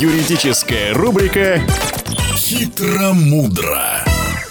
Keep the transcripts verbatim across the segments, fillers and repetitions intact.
Юридическая рубрика «Хитро-мудро».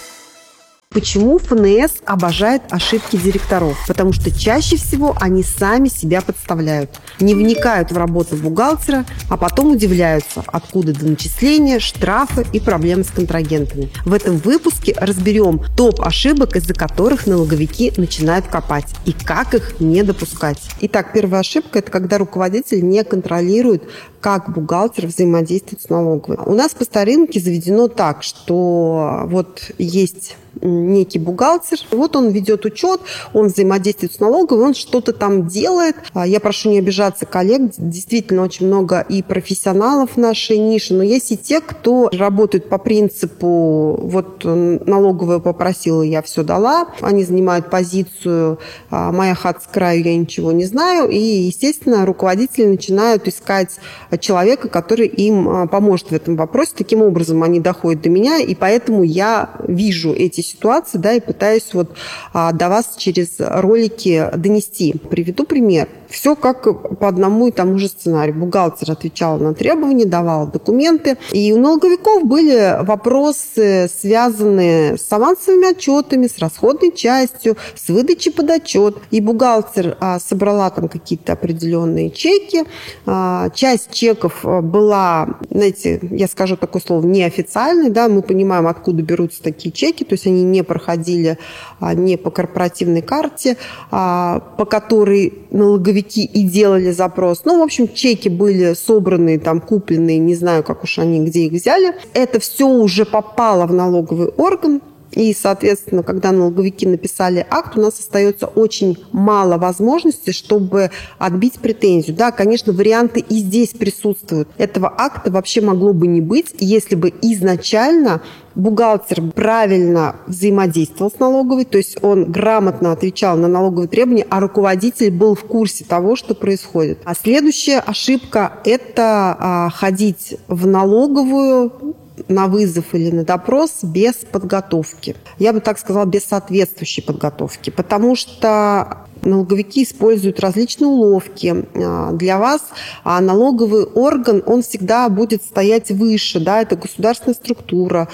Почему эф эн эс обожает ошибки директоров? Потому что чаще всего они сами себя подставляют, не вникают в работу бухгалтера, а потом удивляются, откуда до начисления, штрафы и проблемы с контрагентами. В этом выпуске разберем топ ошибок, из-за которых налоговики начинают копать, и как их не допускать. Итак, первая ошибка – это когда руководитель не контролирует, как бухгалтер взаимодействует с налоговой. У нас по старинке заведено так, что вот есть некий бухгалтер, вот он ведет учет, он взаимодействует с налоговой, он что-то там делает. Я прошу не обижаться коллег, действительно очень много и профессионалов в нашей нише, но есть и те, кто работают по принципу, вот налоговая попросила, я все дала, они занимают позицию «моя хата с краю, я ничего не знаю», и, естественно, руководители начинают искать человека, который им поможет в этом вопросе. Таким образом, они доходят до меня, и поэтому я вижу эти ситуации, да, и пытаюсь вот а, до вас через ролики донести. Приведу пример. Все как по одному и тому же сценарию. Бухгалтер отвечал на требования, давал документы. И у налоговиков были вопросы, связанные с авансовыми отчетами, с расходной частью, с выдачей под отчет. И бухгалтер а, собрала там какие-то определенные чеки. А, часть чеков была, знаете, я скажу такое слово, неофициальной. Да, мы понимаем, откуда берутся такие чеки. То есть они не проходили а, не по корпоративной карте, а, по которой налоговики и делали запрос. Ну, в общем, чеки были собраны, там, купленные, не знаю, как уж они, где их взяли. Это все уже попало в налоговый орган. И, соответственно, когда налоговики написали акт, у нас остается очень мало возможностей, чтобы отбить претензию. Да, конечно, варианты и здесь присутствуют. Этого акта вообще могло бы не быть, если бы изначально бухгалтер правильно взаимодействовал с налоговой, то есть он грамотно отвечал на налоговые требования, а руководитель был в курсе того, что происходит. А следующая ошибка – это а, ходить в налоговую на вызов или на допрос без подготовки. Я бы так сказала, без соответствующей подготовки, потому что налоговики используют различные уловки для вас, а налоговый орган, он всегда будет стоять выше, да, это государственная структура.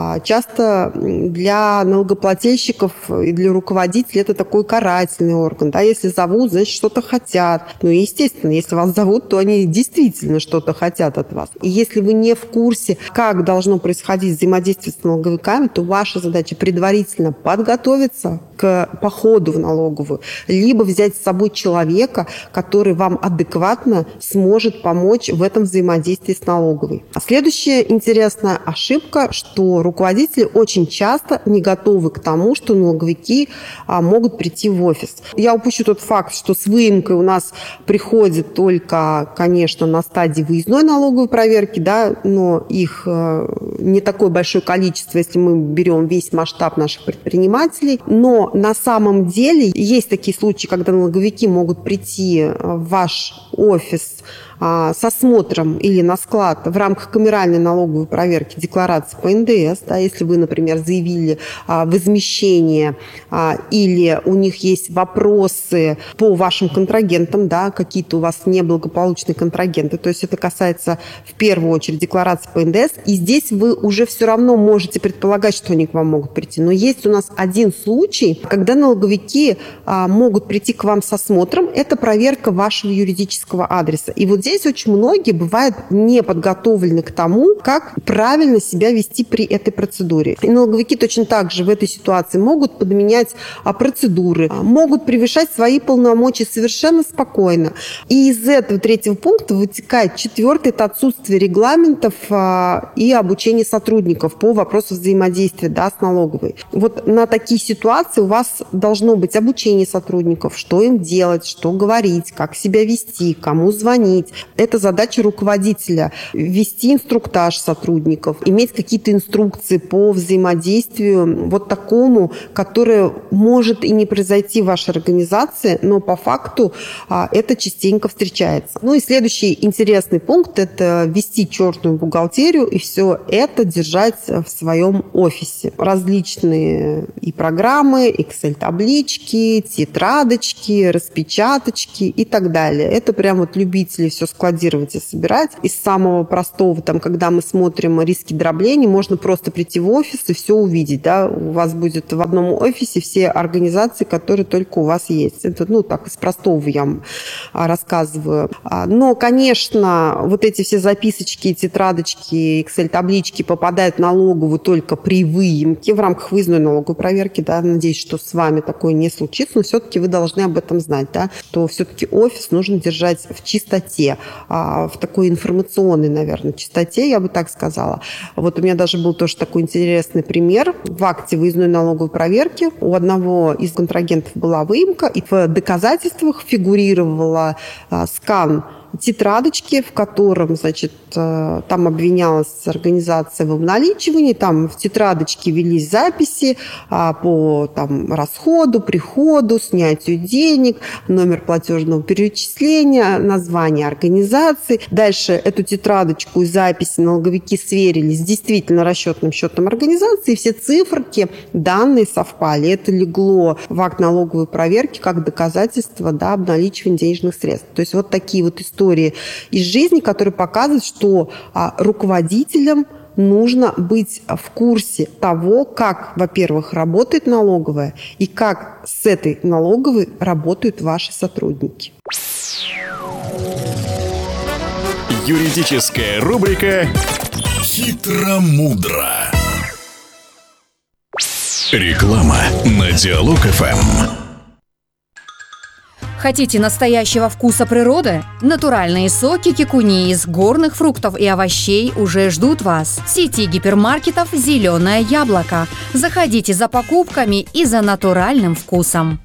Часто для налогоплательщиков и для руководителей это такой карательный орган, да, если зовут, значит, что-то хотят. Ну, и, естественно, если вас зовут, то они действительно что-то хотят от вас. И если вы не в курсе, как должно происходить взаимодействие с налоговиками, то ваша задача предварительно подготовиться к походу в налоговую, либо взять с собой человека, который вам адекватно сможет помочь в этом взаимодействии с налоговой. А следующая интересная ошибка, что руководители очень часто не готовы к тому, что налоговики а, могут прийти в офис. Я упущу тот факт, что с выемкой у нас приходят только, конечно, на стадии выездной налоговой проверки, да, но их э, не такое большое количество, если мы берем весь масштаб наших предпринимателей. Но на самом деле есть такие случаи, когда налоговики могут прийти в ваш офис с осмотром или на склад в рамках камеральной налоговой проверки декларации по эн дэ эс, да, если вы, например, заявили а, возмещение а, или у них есть вопросы по вашим контрагентам, да, какие-то у вас неблагополучные контрагенты, то есть это касается в первую очередь декларации по эн дэ эс, и здесь вы уже все равно можете предполагать, что они к вам могут прийти. Но есть у нас один случай, когда налоговики а, могут прийти к вам с осмотром, это проверка вашего юридического адреса. И вот здесь очень многие бывают не подготовлены к тому, как правильно себя вести при этой процедуре. И налоговики точно так же в этой ситуации могут подменять процедуры, могут превышать свои полномочия совершенно спокойно. И из этого третьего пункта вытекает четвертый – это отсутствие регламентов и обучения сотрудников по вопросу взаимодействия, да, с налоговой. Вот на такие ситуации у вас должно быть обучение сотрудников, что им делать, что говорить, как себя вести, кому звонить. Это задача руководителя – вести инструктаж сотрудников, иметь какие-то инструкции по взаимодействию вот такому, которое может и не произойти в вашей организации, но по факту а, это частенько встречается. Ну и следующий интересный пункт – это вести черную бухгалтерию и все это держать в своем офисе. Различные и программы, Excel-таблички, тетрадочки, распечаточки и так далее. Это прям вот любители все все складировать и собирать. Из самого простого, там, когда мы смотрим риски дробления, можно просто прийти в офис и все увидеть. Да? У вас будет в одном офисе все организации, которые только у вас есть. Это, ну, так, из простого я вам рассказываю. Но, конечно, вот эти все записочки, тетрадочки, Excel-таблички попадают в налоговую только при выемке в рамках выездной налоговой проверки. Да? Надеюсь, что с вами такое не случится, но все-таки вы должны об этом знать, да? Что все-таки офис нужно держать в чистоте, в такой информационной, наверное, чистоте, я бы так сказала. Вот у меня даже был тоже такой интересный пример. В акте выездной налоговой проверки у одного из контрагентов была выемка, и в доказательствах фигурировала скан тетрадочки, в котором, значит, там обвинялась организация в обналичивании, там в тетрадочке велись записи по там, расходу, приходу, снятию денег, номер платежного перечисления, название организации. Дальше эту тетрадочку и записи налоговики сверили с действительно расчетным счетом организации, и все циферки, данные совпали. Это легло в акт налоговой проверки как доказательство, да, обналичивания денежных средств. То есть вот такие вот истории истории из жизни, которые показывают, что а, руководителям нужно быть в курсе того, как, во-первых, работает налоговая и как с этой налоговой работают ваши сотрудники. Юридическая рубрика «Хитро-мудро». Реклама на Диалог эф эм. Хотите настоящего вкуса природы? Натуральные соки кикуни из горных фруктов и овощей уже ждут вас. В сети гипермаркетов «Зеленое яблоко». Заходите за покупками и за натуральным вкусом.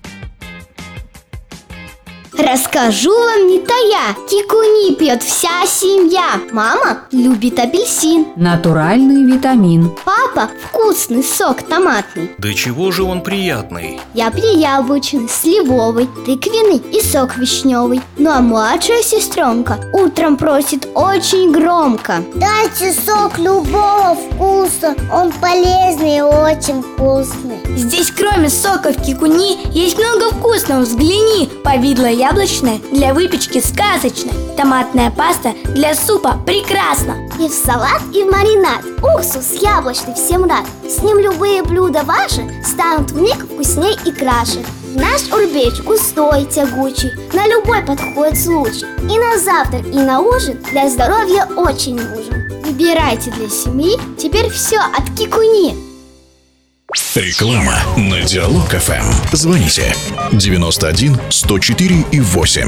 Расскажу вам не тая, кикуни пьет вся семья. Мама любит апельсин. Натуральный витамин. Папа вкусный сок томатный. Да чего же он приятный? Я пью яблочный, сливовый, тыквенный и сок вишневый. Ну а младшая сестренка утром просит очень громко: дайте сок любого вкуса, он полезный и очень вкусный. Здесь кроме соков кикуни есть много вкусного. Взгляни, повидло яблочное для выпечки сказочно, томатная паста для супа прекрасно. И в салат, и в маринад. Уксус яблочный всем рад. С ним любые блюда ваши станут вмиг вкусней и краше. Наш урбеч густой, тягучий, на любой подходит случай. И на завтрак, и на ужин для здоровья очень нужен. Выбирайте для семьи теперь все от кикуни. Реклама на Диалог эф эм. Звоните девяносто один сто четыре и восемь.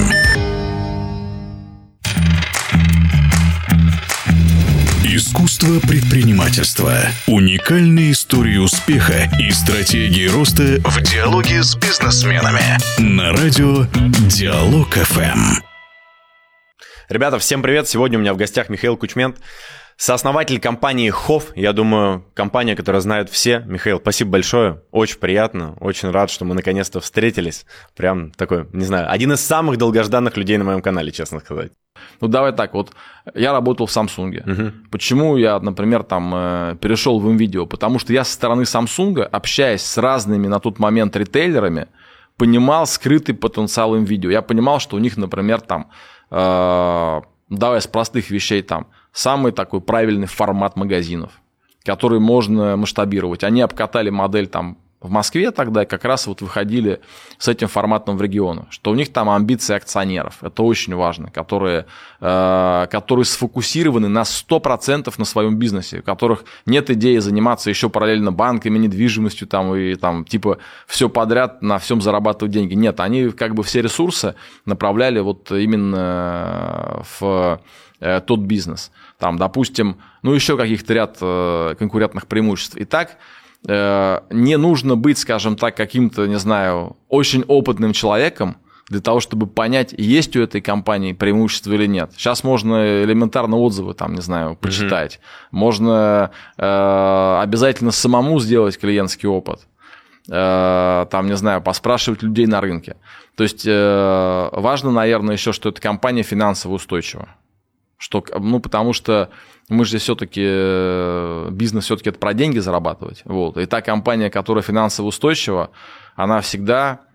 Искусство предпринимательства. Уникальные истории успеха и стратегии роста в диалоге с бизнесменами. На радио Диалог эф эм. Ребята, всем привет! Сегодня у меня в гостях Михаил Кучмент, сооснователь компании хофф. Я думаю, компания, которую знают все. Михаил, спасибо большое. Очень приятно. Очень рад, что мы наконец-то встретились. Прям такой, не знаю, один из самых долгожданных людей на моем канале, честно сказать. Ну, давай так, вот я работал в Samsung. Угу. Почему я, например, там перешел в МВидео? Потому что я со стороны Samsung, общаясь с разными на тот момент ритейлерами, понимал скрытый потенциал МВидео. Я понимал, что у них, например, там, э, давай с простых вещей, там, самый такой правильный формат магазинов, который можно масштабировать. Они обкатали модель там в Москве тогда, как раз вот выходили с этим форматом в регионы, что у них там амбиции акционеров, это очень важно, которые, э, которые сфокусированы на сто процентов на своем бизнесе, у которых нет идеи заниматься еще параллельно банками, недвижимостью там, и там типа все подряд на всем зарабатывать деньги. Нет, они как бы все ресурсы направляли вот именно в э, тот бизнес. Там, допустим, ну еще каких-то ряд э, конкурентных преимуществ. Итак, не нужно быть, скажем так, каким-то, не знаю, очень опытным человеком для того, чтобы понять, есть у этой компании преимущество или нет. Сейчас можно элементарно отзывы, там, не знаю, почитать. Mm-hmm. Можно э, обязательно самому сделать клиентский опыт. Э, там, не знаю, поспрашивать людей на рынке. То есть э, важно, наверное, еще, что эта компания финансово устойчива. Что, ну, потому что мы же все-таки, бизнес все-таки это про деньги зарабатывать. Вот. И та компания, которая финансово устойчива, она всегда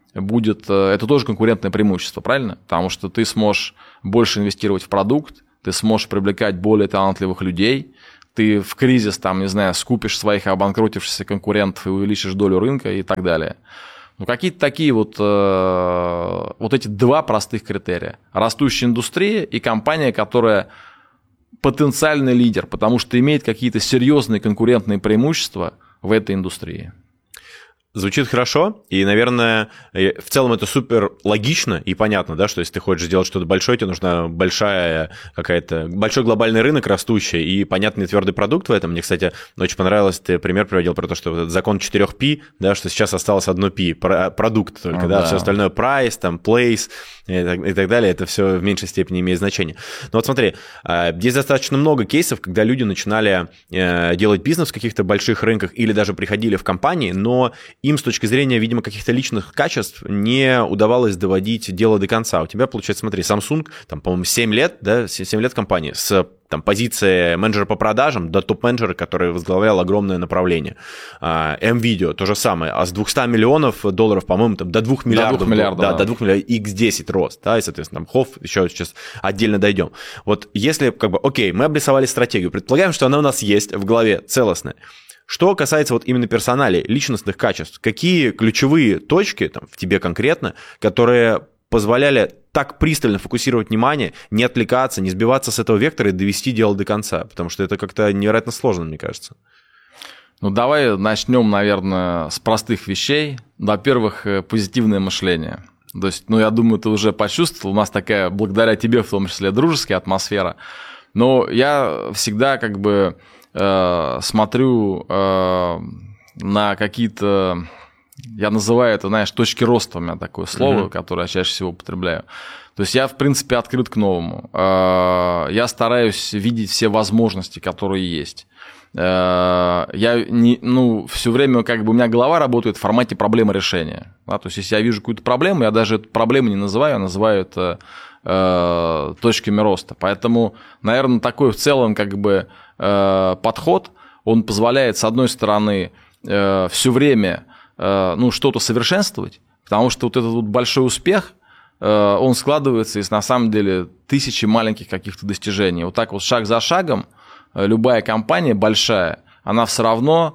будет, это тоже конкурентное преимущество, правильно? Потому что ты сможешь больше инвестировать в продукт, ты сможешь привлекать более талантливых людей, ты в кризис, там, не знаю, скупишь своих обанкротившихся конкурентов и увеличишь долю рынка и так далее. Ну, какие-то такие вот, э, вот эти два простых критерия. Растущая индустрия и компания, которая потенциальный лидер, потому что имеет какие-то серьезные конкурентные преимущества в этой индустрии. Звучит хорошо, и, наверное, в целом это супер логично и понятно, да, что если ты хочешь сделать что-то большое, тебе нужна большая какая-то, большой глобальный рынок растущий и понятный твердый продукт в этом. Мне, кстати, очень понравилось, ты пример приводил про то, что вот закон четырех пи, да, что сейчас осталось одно пи, продукт только, oh, да, да, все остальное price, там, place и так, и так далее, это все в меньшей степени имеет значение. Но вот смотри, есть достаточно много кейсов, когда люди начинали делать бизнес в каких-то больших рынках или даже приходили в компании, но им с точки зрения, видимо, каких-то личных качеств не удавалось доводить дело до конца. У тебя, получается, смотри, Samsung, там, по-моему, семь лет, да, семь лет компании, с там, позиции менеджера по продажам до топ-менеджера, который возглавлял огромное направление. M-Video то же самое, а с двухсот миллионов долларов, по-моему, там, до двух миллиардов. До двух миллиардов, да, да. До двух миллиардов, икс десять рост, да, и, соответственно, там, Хофф, еще сейчас отдельно дойдем. Вот если, как бы, окей, мы обрисовали стратегию, предполагаем, что она у нас есть в голове целостная. Что касается вот именно персоналей, личностных качеств, какие ключевые точки там, в тебе конкретно, которые позволяли так пристально фокусировать внимание, не отвлекаться, не сбиваться с этого вектора и довести дело до конца? Потому что это как-то невероятно сложно, мне кажется. Ну, давай начнем, наверное, с простых вещей. Во-первых, позитивное мышление. То есть, ну, я думаю, ты уже почувствовал, у нас такая, благодаря тебе в том числе, дружеская атмосфера. Но я всегда как бы... смотрю э, на какие-то, я называю это, знаешь, точки роста, у меня такое слово, mm-hmm. которое я чаще всего употребляю. То есть я, в принципе, открыт к новому. Э, я стараюсь видеть все возможности, которые есть. Э, я не, ну, все время, как бы, у меня голова работает в формате проблемы решения. Да? То есть если я вижу какую-то проблему, я даже эту проблему не называю, я называю это э, точками роста. Поэтому, наверное, такой в целом, как бы, подход, он позволяет, с одной стороны, все время ну, что-то совершенствовать, потому что вот этот вот большой успех, он складывается из, на самом деле, тысячи маленьких каких-то достижений. Вот так вот шаг за шагом любая компания большая, она все равно,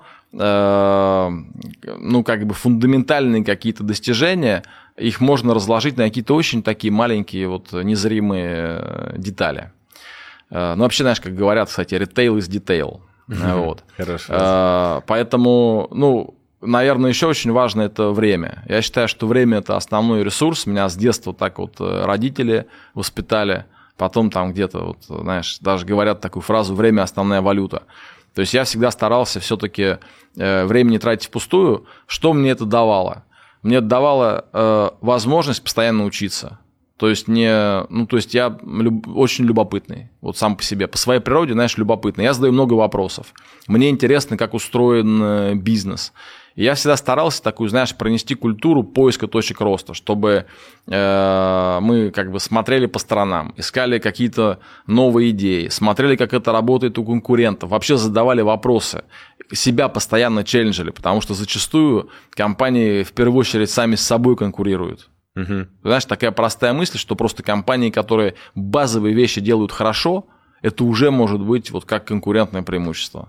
ну, как бы фундаментальные какие-то достижения, их можно разложить на какие-то очень такие маленькие вот незримые детали. Ну, вообще, знаешь, как говорят, кстати, retail is detail. Вот. Хорошо. Поэтому, ну, наверное, еще очень важно это время. Я считаю, что время – это основной ресурс. Меня с детства так вот родители воспитали. Потом там где-то, вот, знаешь, даже говорят такую фразу «время – основная валюта». То есть я всегда старался все-таки время не тратить впустую. Что мне это давало? Мне это давало возможность постоянно учиться. То есть, не, ну, то есть я люб, очень любопытный, вот сам по себе, по своей природе, знаешь, любопытный. Я задаю много вопросов. Мне интересно, как устроен бизнес. И я всегда старался такую, знаешь, пронести культуру поиска точек роста, чтобы э, мы как бы смотрели по сторонам, искали какие-то новые идеи, смотрели, как это работает у конкурентов, вообще задавали вопросы, себя постоянно челленджили, потому что зачастую компании в первую очередь сами с собой конкурируют. Угу. Знаешь, такая простая мысль, что просто компании, которые базовые вещи делают хорошо, это уже может быть вот как конкурентное преимущество.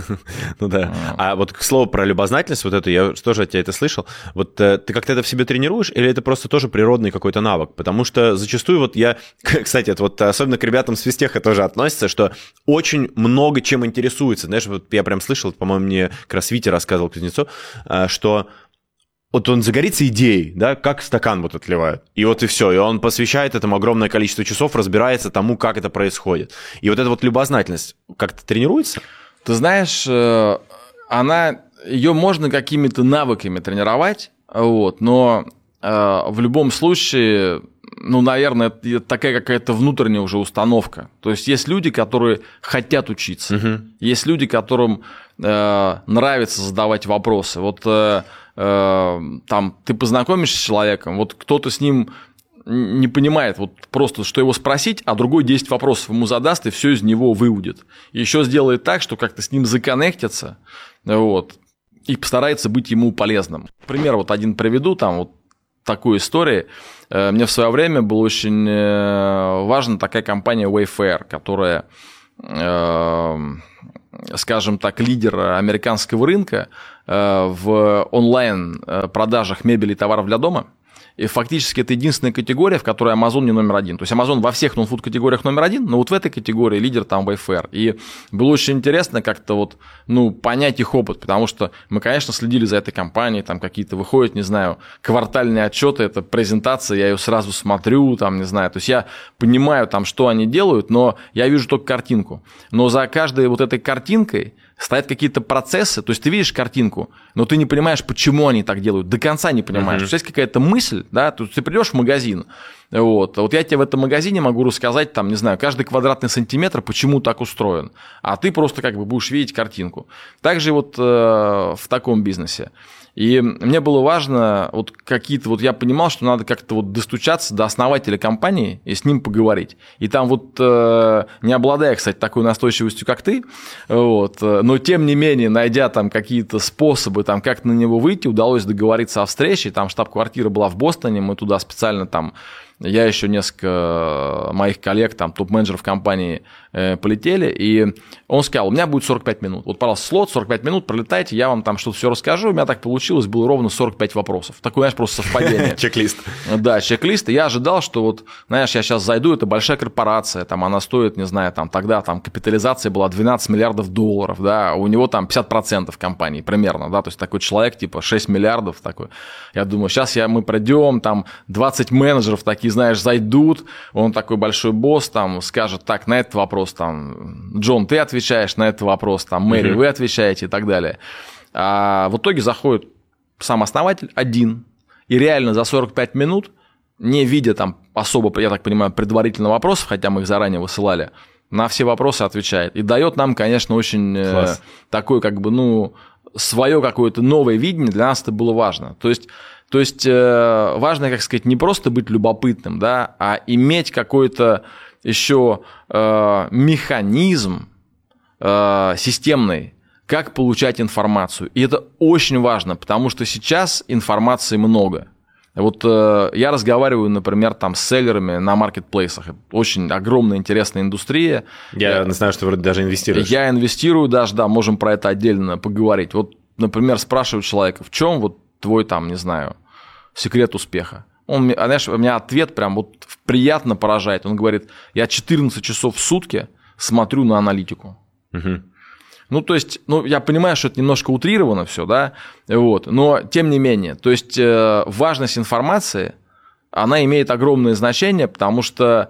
Ну да. А вот к слову про любознательность, вот это я тоже от тебя это слышал. Вот ты как-то это в себе тренируешь, или это просто тоже природный какой-то навык? Потому что зачастую вот я, кстати, это вот особенно к ребятам с физтеха тоже относится, что очень много чем интересуется. Знаешь, вот я прям слышал, по-моему, мне как раз Витя рассказывал, Кузнецов, что вот он загорится идеей, да, как стакан вот отливают. И вот и все. И он посвящает этому огромное количество часов, разбирается тому, как это происходит. И вот эта вот любознательность как-то тренируется? Ты знаешь, она, ее можно какими-то навыками тренировать, вот, но в любом случае, ну, наверное, это такая какая-то внутренняя уже установка. То есть есть люди, которые хотят учиться. Угу. Есть люди, которым нравится задавать вопросы. Вот там ты познакомишься с человеком, вот кто-то с ним не понимает, вот просто что его спросить, а другой десять вопросов ему задаст и все из него выудит. И еще сделает так, что как-то с ним законнектится, вот, и постарается быть ему полезным. Пример вот один приведу, там вот такой истории. Мне в свое время была очень важна такая компания Wayfair, которая, скажем так, лидер американского рынка в онлайн-продажах мебели и товаров для дома. И фактически это единственная категория, в которой Amazon не номер один. То есть Amazon во всех нон-фуд категориях номер один, но вот в этой категории лидер там Wayfair. И было очень интересно как-то вот, ну, понять их опыт, потому что мы, конечно, следили за этой компанией, там какие-то выходят, не знаю, квартальные отчеты, это презентация, я ее сразу смотрю, там, не знаю, то есть я понимаю там, что они делают, но я вижу только картинку. Но за каждой вот этой картинкой стоят какие-то процессы, то есть ты видишь картинку, но ты не понимаешь, почему они так делают, до конца не понимаешь. Mm-hmm. То есть есть какая-то мысль, да, то есть ты придешь в магазин, вот, вот я тебе в этом магазине могу рассказать, там, не знаю, каждый квадратный сантиметр, почему так устроен, а ты просто как бы будешь видеть картинку. Также вот э, в таком бизнесе. И мне было важно, вот какие-то, вот я понимал, что надо как-то вот достучаться до основателя компании и с ним поговорить. И там вот, э, не обладая, кстати, такой настойчивостью, как ты, вот, но тем не менее, найдя там какие-то способы, там, как на него выйти, удалось договориться о встрече. Там штаб-квартира была в Бостоне, мы туда специально там... Я еще несколько моих коллег, там, топ-менеджеров компании э, полетели, и он сказал, у меня будет сорок пять минут. Вот, пожалуйста, слот, сорок пять минут, пролетайте, я вам там что-то все расскажу. У меня так получилось, было ровно сорок пять вопросов. Такое, знаешь, просто совпадение. Чек-лист. Да, чек-лист. И я ожидал, что вот, знаешь, я сейчас зайду, это большая корпорация, там, она стоит, не знаю, там, тогда там капитализация была двенадцать миллиардов долларов, да, у него там пятьдесят процентов компании примерно, да, то есть такой человек, типа, шесть миллиардов такой. Я думаю, сейчас я, мы пройдем, там, двадцать менеджеров такие, знаешь, зайдут, он такой большой босс, там, скажет, так, на этот вопрос, там, Джон, ты отвечаешь на этот вопрос, там, Мэри, mm-hmm. вы отвечаете и так далее. А в итоге заходит сам основатель один, и реально за сорок пять минут, не видя там особо, я так понимаю, предварительно вопросов, хотя мы их заранее высылали, на все вопросы отвечает. И дает нам, конечно, очень э, такое, как бы, ну, свое какое-то новое видение, для нас это было важно. То есть... То есть э, важно, как сказать, не просто быть любопытным, да, а иметь какой-то еще э, механизм э, системный, как получать информацию. И это очень важно, потому что сейчас информации много. Вот э, я разговариваю, например, там с селлерами на маркетплейсах. Это очень огромная, интересная индустрия. Я, я знаю, что вроде даже инвестируешь. Я инвестирую даже, да, можем про это отдельно поговорить. Вот, например, спрашивают человека, в чем вот твой там, не знаю, секрет успеха. Он, знаешь, у меня ответ прям вот приятно поражает. Он говорит, я четырнадцать часов в сутки смотрю на аналитику. Угу. Ну, то есть, ну, я понимаю, что это немножко утрировано все, да, вот, но тем не менее, то есть, э, важность информации, она имеет огромное значение, потому что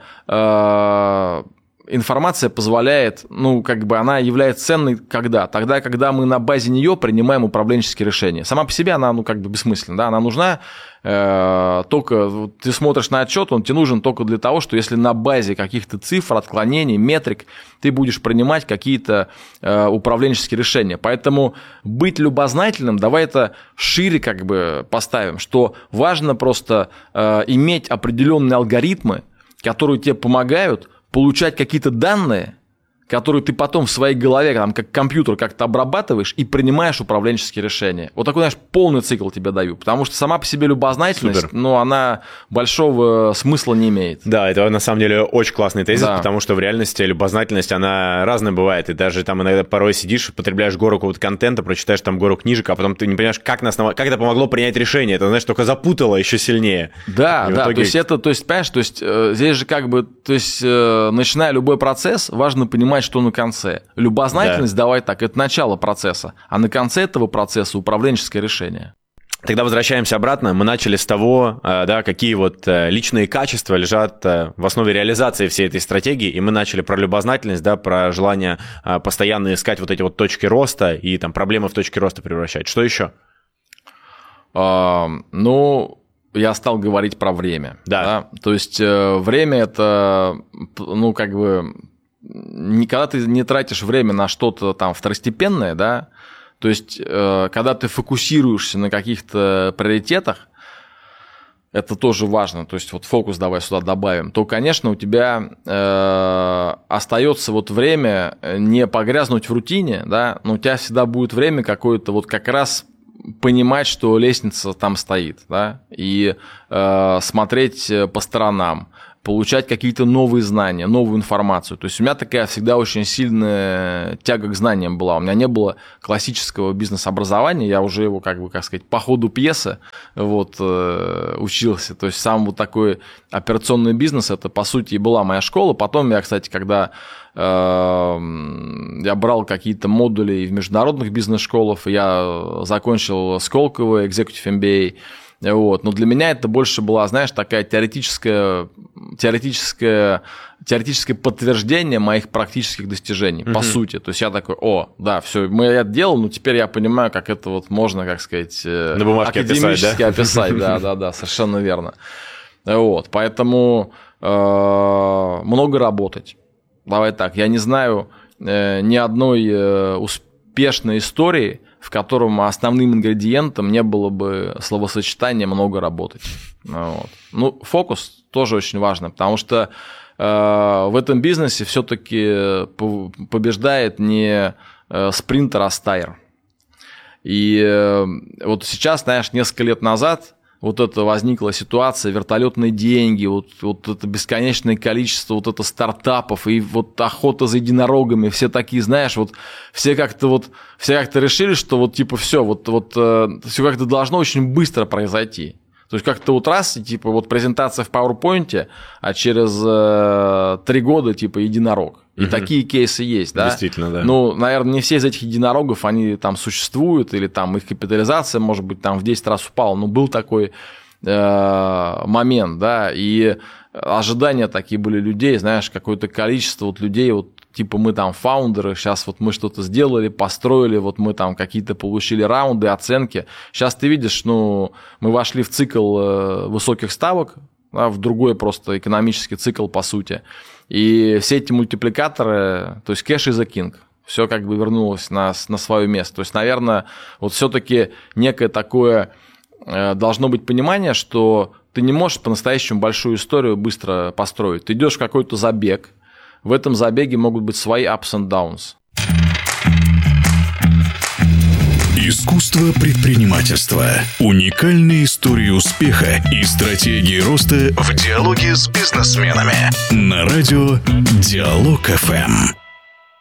э, информация позволяет, ну, как бы она является ценной когда? Тогда, когда мы на базе нее принимаем управленческие решения. Сама по себе она, ну, как бы бессмысленна, да, она нужна э, только, ты смотришь на отчет, он тебе нужен только для того, что если на базе каких-то цифр, отклонений, метрик, ты будешь принимать какие-то э, управленческие решения. Поэтому быть любознательным, давай это шире как бы поставим, что важно просто э, иметь определенные алгоритмы, которые тебе помогают получать какие-то данные, которые ты потом в своей голове, там, как компьютер, как-то обрабатываешь и принимаешь управленческие решения. Вот такой, знаешь, полный цикл тебе даю, потому что сама по себе любознательность, Супер. ну, она большого смысла не имеет. Да, это на самом деле очень классный тезис, да. потому что в реальности любознательность, она разная бывает, и даже там иногда порой сидишь, потребляешь гору какого-то контента, прочитаешь там гору книжек, а потом ты не понимаешь, как, на основ... как это помогло принять решение, это, знаешь, только запутало еще сильнее. Да, и да, итоге... то есть это, то есть, понимаешь, то есть э, здесь же как бы, то есть, э, начиная любой процесс, важно понимать, что на конце. Любознательность, да. давай так, это начало процесса, а на конце этого процесса управленческое решение. Тогда возвращаемся обратно. Мы начали с того, да, какие вот личные качества лежат в основе реализации всей этой стратегии, и мы начали про любознательность, да, про желание постоянно искать вот эти вот точки роста и там проблемы в точки роста превращать. Что еще? А, ну... Я стал говорить про время. Да. да? То есть время это, ну, как бы, никогда ты не тратишь время на что-то там второстепенное, да, то есть когда ты фокусируешься на каких-то приоритетах, это тоже важно, то есть вот фокус давай сюда добавим, то, конечно, у тебя э, остается вот время не погрязнуть в рутине, да, но у тебя всегда будет время какое-то вот как раз понимать, что лестница там стоит, да, и э, смотреть по сторонам, получать какие-то новые знания, новую информацию. То есть у меня такая всегда очень сильная тяга к знаниям была. У меня не было классического бизнес-образования, я уже его, как бы, как сказать, по ходу пьесы вот, э, учился. То есть сам вот такой операционный бизнес, это, по сути, и была моя школа. Потом я, кстати, когда э, я брал какие-то модули в международных бизнес-школах, я закончил Сколково, Executive эм би эй. Вот. Но для меня это больше была, знаешь, такая теоретическая, теоретическая, теоретическое подтверждение моих практических достижений, mm-hmm. по сути. То есть я такой, о, да, все, мы это делал, но теперь я понимаю, как это вот можно, как сказать, на бумажке академически описать. описать. Да, да, да, совершенно верно. Вот. Поэтому э, много работать. Давай так, я не знаю э, ни одной э, успешной истории, в котором основным ингредиентом не было бы словосочетания «много работать». Вот. Ну, фокус тоже очень важно, потому что э, в этом бизнесе все-таки побеждает не э, спринтер, а стайер. И э, вот сейчас, знаешь, несколько лет назад вот это возникла ситуация, вертолетные деньги, вот, вот это бесконечное количество вот это стартапов и вот охота за единорогами, все такие, знаешь, вот все как-то вот, все как-то решили, что вот типа все, вот, вот все как-то должно очень быстро произойти. То есть как-то вот раз, типа вот презентация в PowerPoint, а через э, три года типа единорог. И угу. такие кейсы есть, да? Действительно, да. Ну, наверное, не все из этих единорогов, они там существуют, или там их капитализация, может быть, там в десять раз упала, но был такой э, момент, да, и ожидания такие были людей, знаешь, какое-то количество вот людей, вот типа мы там фаундеры, сейчас вот мы что-то сделали, построили, вот мы там какие-то получили раунды, оценки. Сейчас ты видишь, ну, мы вошли в цикл высоких ставок, да, в другой просто экономический цикл, по сути. И все эти мультипликаторы, то есть cash is a king, все как бы вернулось на, на свое место. То есть, наверное, вот все-таки некое такое должно быть понимание, что ты не можешь по-настоящему большую историю быстро построить. Ты идешь в какой-то забег, в этом забеге могут быть свои ups and downs. Искусство предпринимательства. Уникальные истории успеха и стратегии роста в диалоге с бизнесменами. На радио Диалог эф эм.